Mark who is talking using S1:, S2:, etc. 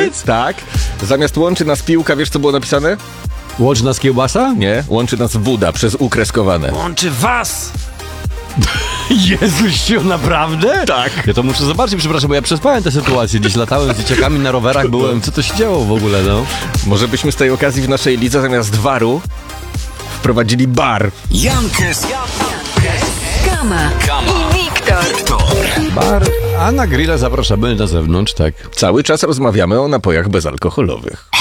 S1: Powiedz.
S2: Tak. Zamiast łączy nas piłka, wiesz co było napisane?
S1: Łączy nas kiełbasa?
S2: Nie, łączy nas woda przez U kreskowane.
S3: Łączy was!
S1: Jezuściu, naprawdę?
S2: Tak.
S1: Ja to muszę zobaczyć, przepraszam, bo ja przespałem tę sytuację. Gdzieś latałem z dzieciakami na rowerach, byłem, co to się działo w ogóle, no?
S2: Może byśmy z tej okazji w naszej lidze zamiast waru wprowadzili bar.
S4: Jankes,
S5: Kama i Wiktor.
S1: Bar, a na grilla zapraszamy na zewnątrz, tak.
S2: Cały czas rozmawiamy o napojach bezalkoholowych.